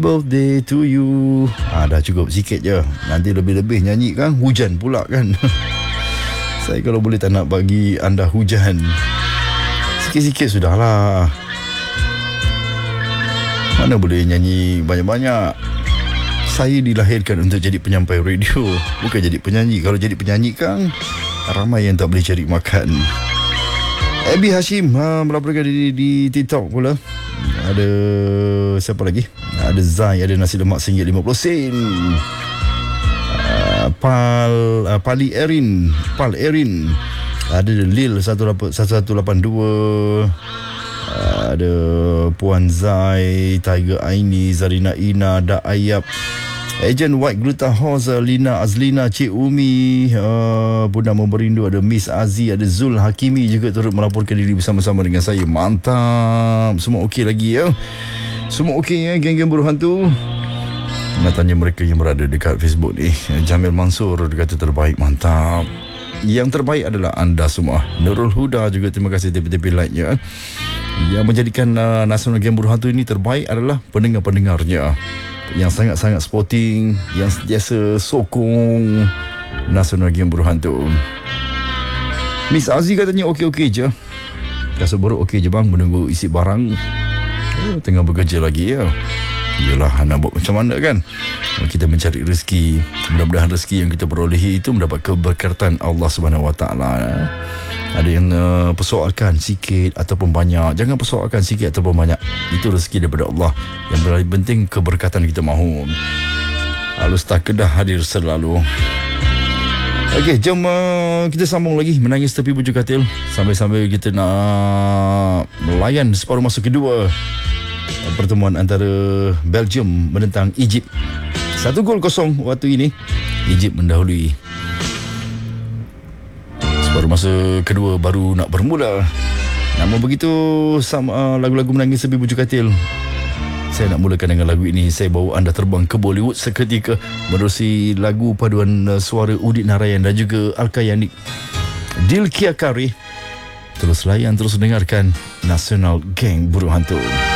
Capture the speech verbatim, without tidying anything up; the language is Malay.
Birthday to you. Ah, dah cukup sikit je. Nanti lebih-lebih nyanyi kan, hujan pula kan. Saya kalau boleh tak nak bagi anda hujan. Sikit-sikit sudahlah. Mana boleh nyanyi banyak-banyak. Saya dilahirkan untuk jadi penyampai radio, bukan jadi penyanyi. Kalau jadi penyanyi kan, ramai yang tak boleh cari makan. Abi Hashim ha, melaporkan diri di TikTok pula. Ada siapa lagi? Ada Zai, ada nasi lemak singgit lima puluh sen. Uh, Pal uh, Pali Erin, Pal Erin. Ada Lil satu lapan dua. Uh, ada Puan Zai, Tiger Aini, Zarina Ina, Da Ayap, Agent White Glutahosa, Lina Azlina, Cik Umi, uh, Bunda Memberindu, ada Miss Aziz, ada Zul Hakimi juga turut melaporkan diri bersama-sama dengan saya. Mantap. Semua okey lagi ya. Semua okey ya, geng-geng buruh hantu. Nak tanya mereka yang berada dekat Facebook ni. Jamil Mansur dia kata terbaik. Mantap. Yang terbaik adalah anda semua. Nurul Huda juga terima kasih tepi-tepi like-nya. Yang menjadikan uh, Nasional Geng Buruh Hantu ini terbaik adalah pendengar-pendengarnya yang sangat-sangat sporting, yang sentiasa sokong Nasional Geng Buruh Hantu. Miss Aziz katanya okey-okey je. Rasa buruk okey je bang, menunggu isi barang. Oh, tengah bekerja lagi ya. Yelah, nak buat macam mana kan? Kita mencari rezeki. Mudah-mudahan rezeki yang kita perolehi itu mendapat keberkatan Allah Subhanahu Wa Taala. Ada yang uh, persoalkan sikit ataupun banyak. Jangan persoalkan sikit ataupun banyak. Itu rezeki daripada Allah. Yang paling penting keberkatan kita mahu. Al-Ustaz Kedah hadir selalu. Okey, jom uh, kita sambung lagi Menangis Tepi Bujur Katil. Sambil-sambil kita nak melayan separuh masa kedua pertemuan antara Belgium menentang Egypt. Satu gol kosong waktu ini. Egypt mendahului. Separuh masa kedua baru nak bermula. Namun begitu, sama lagu-lagu Menangis Tepi Bujur Katil. Saya nak mulakan dengan lagu ini. Saya bawa anda terbang ke Bollywood seketika menerusi lagu paduan suara Udit Narayan dan juga Alka Yanik, Dil Kia Kari. Terus layan, terus dengarkan Nasional Geng Buruh Hantu.